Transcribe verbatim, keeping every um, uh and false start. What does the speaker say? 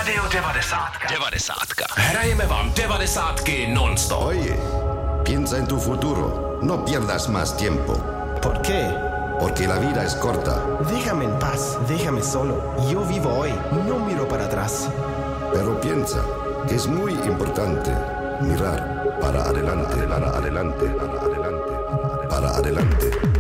Radio devadesát. Hrajeme vám devadesátky non-stop. Oye, piensa en tu futuro. No pierdas más tiempo. ¿Por qué? Porque la vida es corta. Déjame en paz, déjame solo. Yo vivo hoy, no miro para atrás. Pero piensa que es muy importante mirar para adelante, para adelante, para adelante, para adelante.